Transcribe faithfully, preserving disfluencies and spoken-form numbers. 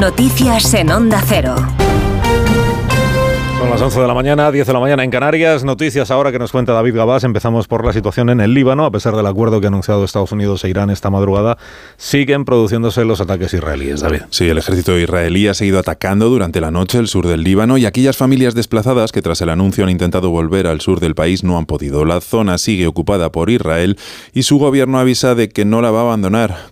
Noticias en Onda Cero. Son las once de la mañana, diez de la mañana en Canarias. Noticias ahora que nos cuenta David Gabás. Empezamos por la situación en el Líbano. A pesar del acuerdo que ha anunciado Estados Unidos e Irán esta madrugada, siguen produciéndose los ataques israelíes, David. Sí, el ejército israelí ha seguido atacando durante la noche el sur del Líbano y aquellas familias desplazadas que tras el anuncio han intentado volver al sur del país no han podido. La zona sigue ocupada por Israel y su gobierno avisa de que no la va a abandonar.